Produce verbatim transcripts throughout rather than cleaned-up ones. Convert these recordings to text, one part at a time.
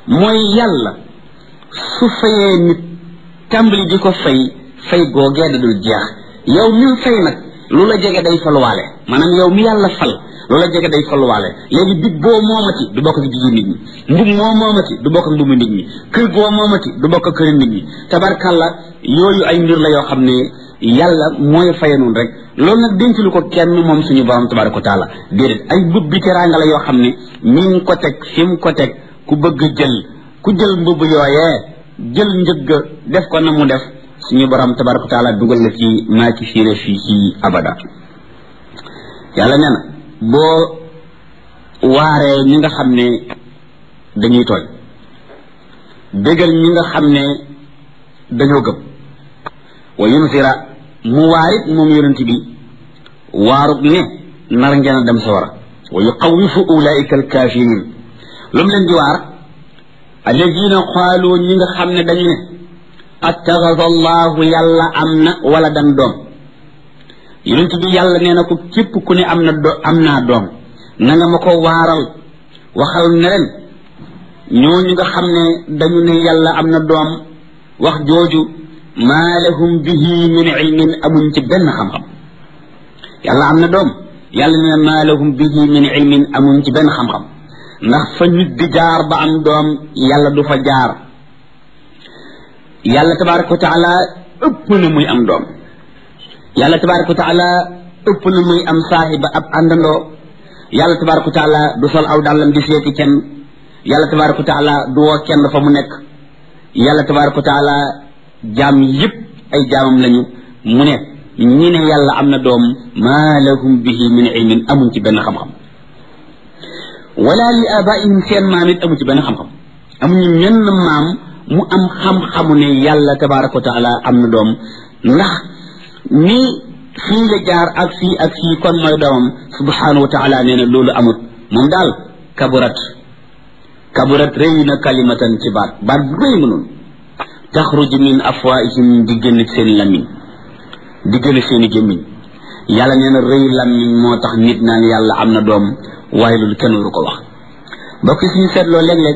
mooy yàlla su fayee nit tàmbali di ko fay fay googee da dul jeex yow mi fay nag lu la jege day faluwaale maanaam yow mi yàlla fal lu la jege day faluwaale léegi big boo moomati du bokk ak bigi nit ñi mbub moo moomati du bokk ak mbubu nit ñi kër boo moomati du bokk ak këri nit ñi tabarkalla yooyu ay mbir la yoo xam ne yàlla mooy faye noonu rek loolu nag denc lu ko kenn moom suñu borom tabaraka wa taala déedéet ay mbub bi teraanga la yoo xam ne mi ngi ko teg fi mu ko teg ku bëgg jël ku jël mbubb yooyee jël njëgg def ko na mu def suñu borom tabaraka wa taala dugal la ci maa ci fiire fii ci abada yàlla nee na boo waaree ñi nga xam ne dañuy tooñ bégal ñi nga xam ne dañoo gëm wa yunsira mu waarit moom yonent bi waarut ne nar ngeen a dem sawara wa yuqawifu ulaika alkafirin lu mu leen di waar alladina qaalu ñi nga xam ne dañu ne attaxada allahu yàlla am na wala dan doom yonent bi yàlla nee na ko képp ku ne am na do am naa doom na nga ma ko waaral waxal ne ren ñooñu nga xam ne dañu ne yàlla am na doom wax jooju maa lahum bihi min ilmin amuñ ci benn xam-xam yàlla am na doom yàlla ne maa lahum bihi min ilmin amuñ ci benn xam-xam ndax fa nit di jaar ba am doom yàlla du fa jaar yàlla tabaraka wa taala ëpp na muy am doom yàlla tabaraka wa taala ëpp na muy am saahiba ab àndandoo yàlla tabaraka wa taala du sol aw dàllam di seeti kenn yàlla tabaraka wa taala du woo kenn fa mu nekk yàlla tabaraka wa taala jaam yëpp ay jaamam lañu mu ne ñi ne yàlla am na doom maa lahum bihi min ilmin amuñ ci benn xam-xam wala li abaihim seen maam it amuñ ci benn xam-xam amuñu menn maam mu am xam-xamu ne yàlla tabaraka wa taala am na doom ndax ni fii la jaar ak fii ak fii kon mooy doomam subhanahu wa taala nee na loolu amut moom daal kaburat kaburat rëy na kalimatan ci baat baat bu rëy mënoon taxruju min afwaihim di génn seen lamiñ di génn seen i gémmiñ yàlla nee na rëy lamiñ moo tax nit naan yàlla am na doom waaye loolu kenn waru ko wax bokk suñu seetloo léeg-léeg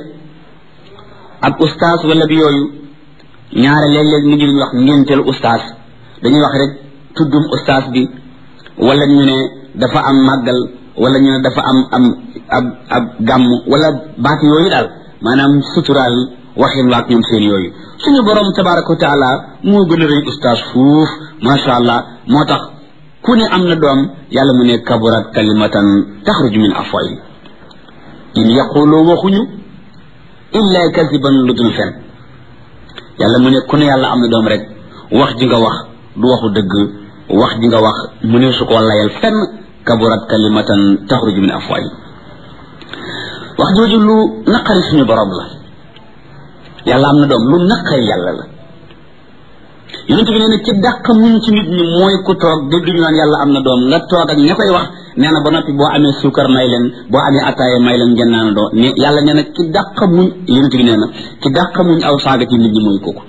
ab ustaas wala bi yooyu ñaare léeg-léeg nit ñi dañuy wax ngénteel ustaas dañuy wax rek tuddum ustaas bi wala ñu ne dafa am màggal wala ñu ne dafa am am ab ab gàmm wala baat yooyu daal maanaam suturaal waxin waak ñoom seen yooyu suñu borom tabaraka wa taala moo gën a rëy ustaas fuuf macha allah moo tax ku ne am na doom yàlla mu ne kaburat kalimatan taxruju min afwahi in yaqulu waxuñu illa kasiban lu dul fen yàlla mu ne ku ne yàlla am na doom rek wax ji nga wax du waxu dëgg wax ji nga wax mu ne su ko layal fenn kaburat kalimatan taxruju min afwahi wax jooju lu naqari suñu borom la yàlla am na doom lu naqari yàlla la yonent bi nee na ci dàq muñ ci nit ñi mooy ku toog dégg ñu naan yàlla am na doom nga toog ak ña koy wax nee na ba noppi boo amee suukar may leen boo amee ataaya may leen ngeen naan doo ne yàlla nee na ci dàq muñ yonent bi nee na ci dàq muñ aw saaga ci nit ñi mooy kooku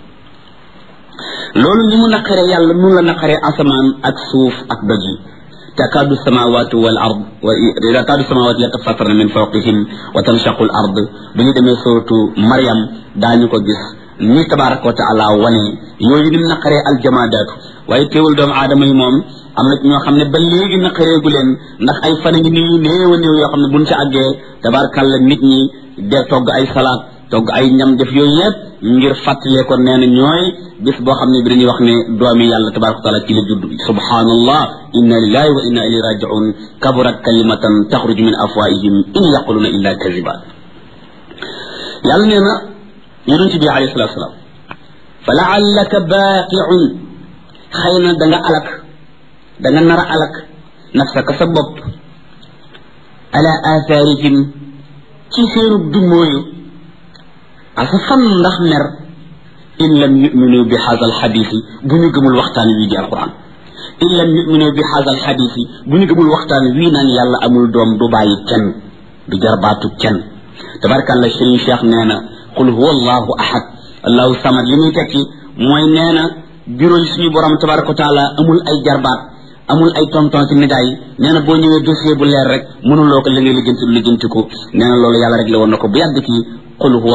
loolu ni mu naqaree yàlla nun la naqaree asamaan ak suuf ak doj yi takaadu samawatu wal ard wa takaadu samawatu yatafattarna min fawqihim wa tanshaqu al ard bu ñu demee suratu Maryam daañu ko gis ni tabaraka wa taala wane yooyu ni mu naqaree aljamaadaatu waaye teewul doomu aadama yi moom am na ñoo xam ne ba léegi naqareegu leen ndax ay fan ngi nii néew a néew yoo xam ne buñ ci àggee tabarakalla nit ñi de togg ay salaat togg ay ñam def yooyu yëpp ngir fàttalee ko nee na ñooy bis boo xam ne bi dañuy wax ne doomi yàlla tabaraka wa taala ci la judd subhanallah inna lillahi wa inna ilayhi raji'un kaburat kalimatan taxruju min afwaihim in yaquluna illa kaziba yàlla nee na yonent bi alayhi salatu wasalaam fa laallaka baaqi'un xëy na da nga alak da nga nar a alak nafsaka sa bopp ala atharihim ci seenu dummóoyu asa fan ndax mer in lam yuminu bi hadha alhadith bu ñu gëmul waxtaan wi di alquran in lam yuminu bi hadha alhadith bu ñu gëmul waxtaan wi naan yàlla amul doom du bàyyi kenn du jarbaatu kenn tabarakallah Serigne Cheikh nee na qul huwa allahu ahad allahu samad li muy tekki mooy nee na bureau yi suñu borom tabaraka wa taala amul ay jarbaat amul ay tonton ci nijaay nee na boo ñëwee dossier bu leer rek mënuloo ko li ngay lijjanti lijjanti ko nee na loolu yàlla rek la woon na ko bu yàgg ci qul huwa